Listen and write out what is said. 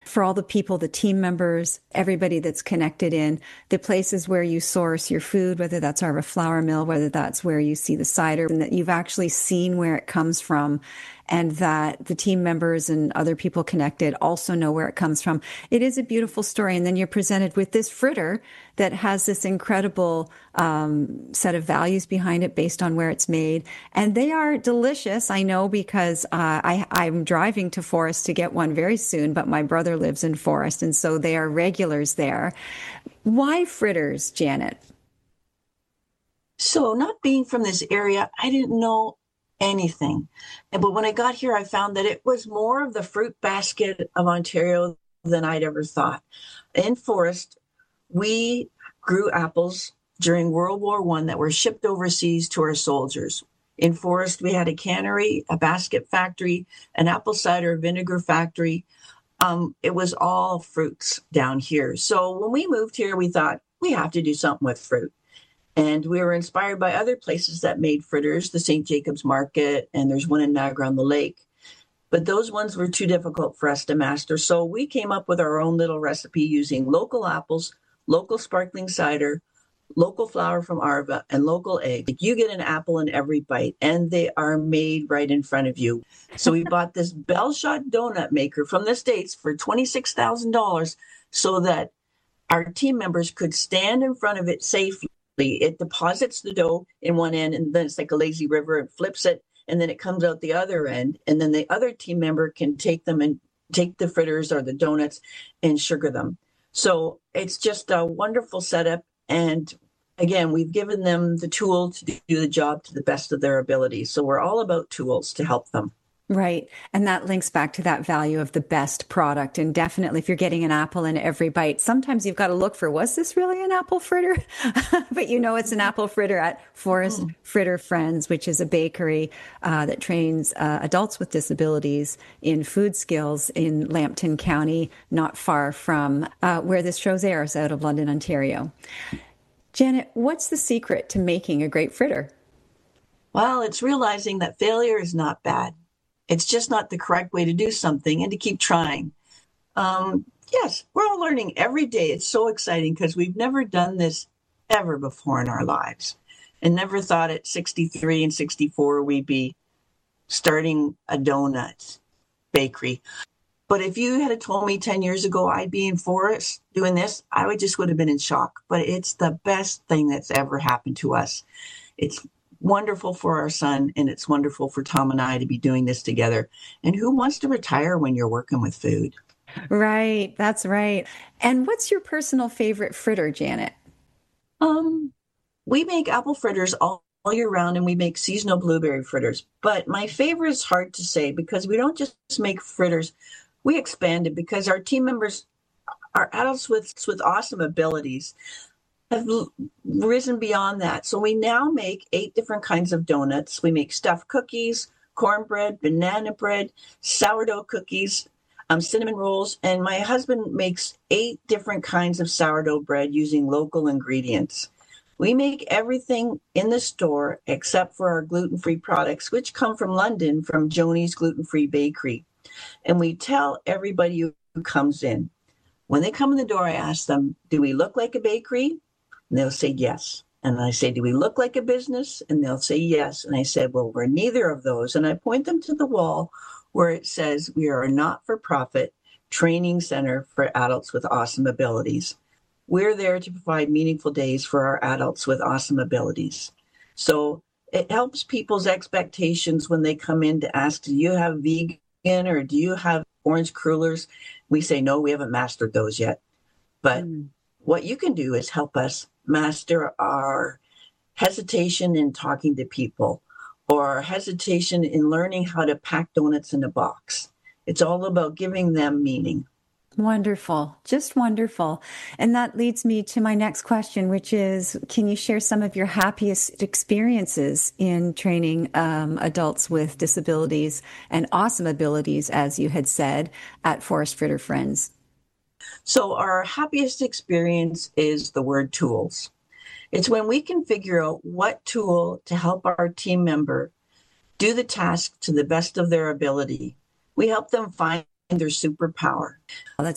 for all the people, the team members, everybody that's connected in the places where you source your food, whether that's our flour mill, whether that's where you see the cider, and that you've actually seen where it comes from, and that the team members and other people connected also know where it comes from. It is a beautiful story. And then you're presented with this fritter that has this incredible set of values behind it based on where it's made. And they are delicious. I know because I'm driving to Forest to get one very soon, but my brother lives in Forest, and so they are regulars there. Why fritters, Janet? So, not being from this area, I didn't know anything. But when I got here, I found that it was more of the fruit basket of Ontario than I'd ever thought. In Forest, we grew apples during World War I that were shipped overseas to our soldiers. In Forest, we had a cannery, a basket factory, an apple cider vinegar factory. It was all fruits down here. So when we moved here, we thought we have to do something with fruit. And we were inspired by other places that made fritters, the St. Jacob's Market, and there's one in Niagara-on-the-Lake. But those ones were too difficult for us to master. So we came up with our own little recipe using local apples, local sparkling cider, local flour from Arva, and local egg. You get an apple in every bite, and they are made right in front of you. So we bought this Bell-Shot donut maker from the States for $26,000 so that our team members could stand in front of it safely. It deposits the dough in one end, and then it's like a lazy river. It flips it, and then it comes out the other end. And then the other team member can take them and take the fritters or the donuts and sugar them. So it's just a wonderful setup. And again, we've given them the tool to do the job to the best of their ability. So we're all about tools to help them. Right. And that links back to that value of the best product. And definitely, if you're getting an apple in every bite, sometimes you've got to look for, was this really an apple fritter? But you know, it's an apple fritter at Forest Fritter Friends, which is a bakery that trains adults with disabilities in food skills in Lambton County, not far from where this show airs, out of London, Ontario. Janet, what's the secret to making a great fritter? Well, it's realizing that failure is not bad. It's just not the correct way to do something, and to keep trying. Yes, we're all learning every day. It's so exciting because we've never done this ever before in our lives, and never thought at 63 and 64 we'd be starting a donut bakery. But if you had told me 10 years ago I'd be in Forest doing this, would have been in shock. But it's the best thing that's ever happened to us. It's wonderful for our son, and it's wonderful for Tom and I to be doing this together. And who wants to retire when you're working with food? Right, that's right. And what's your personal favorite fritter, Janet? We make apple fritters all year round, and we make seasonal blueberry fritters. But my favorite is hard to say because we don't just make fritters. We expanded because our team members are adults with awesome abilities, have risen beyond that. So we now make 8 different kinds of donuts. We make stuffed cookies, cornbread, banana bread, sourdough cookies, cinnamon rolls. And my husband makes 8 different kinds of sourdough bread using local ingredients. We make everything in the store except for our gluten-free products, which come from London, from Joni's Gluten-Free Bakery. And we tell everybody who comes in, when they come in the door, I ask them, do we look like a bakery? And they'll say yes. And I say, do we look like a business? And they'll say yes. And I said, well, we're neither of those. And I point them to the wall where it says we are a not-for-profit training center for adults with awesome abilities. We're there to provide meaningful days for our adults with awesome abilities. So it helps people's expectations when they come in to ask, do you have vegan or do you have orange crullers? We say, no, we haven't mastered those yet. But what you can do is help us master our hesitation in talking to people, or hesitation in learning how to pack donuts in a box. It's all about giving them meaning. Wonderful. Just wonderful. And that leads me to my next question, which is, can you share some of your happiest experiences in training adults with disabilities and awesome abilities, as you had said, at Forest Fritter Friends? So our happiest experience is the word tools. It's when we can figure out what tool to help our team member do the task to the best of their ability. We help them find their superpower. Well, that's